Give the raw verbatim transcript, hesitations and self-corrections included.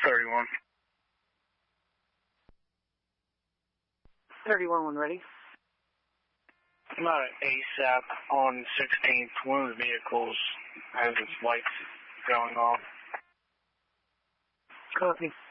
thirty-one. thirty-one, when ready. I'm out at ASAP on sixteenth. One of the vehicles has its lights going off. Copy.